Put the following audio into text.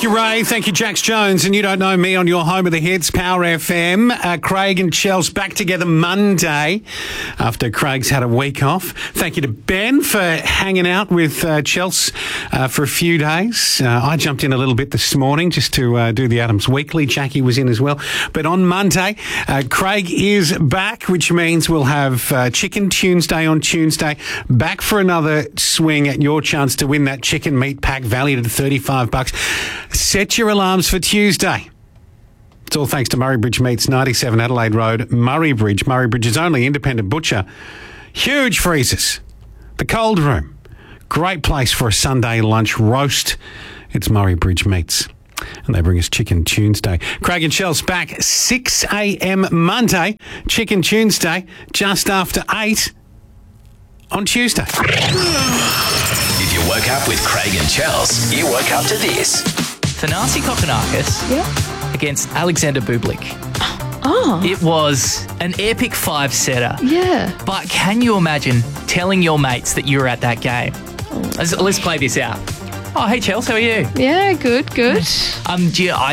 you, Ray. Thank you, Jax Jones. And you don't know me on your home of the hits, Power FM. Craig and Chels back together Monday after Craig's had a week off. Thank you to Ben for hanging out with Chels for a few days. I jumped in a little bit this morning just to do the Adams Weekly. Jackie was in as well. But on Monday, Craig is back, which means we'll have Chicken Tuesday on Tuesday. Back for another swing at your chance to win that chicken meat pack valued at $35. Set your alarms for Tuesday. It's all thanks to Murray Bridge Meats, 97 Adelaide Road, Murray Bridge. Murray Bridge's only independent butcher. Huge freezers. The cold room. Great place for a Sunday lunch roast. It's Murray Bridge Meats. And they bring us Chicken Tuesday. Craig and Chels back 6 a.m. Monday. Chicken Tuesday just after 8 on Tuesday. If you woke up with Craig and Chels, you woke up to this. Thanasi Kokkinakis against Alexander Bublik. Oh. It was an epic five-setter. Yeah. But can you imagine telling your mates that you were at that game? Let's play this out. Oh, hey, Chels, how are you? Yeah, good. I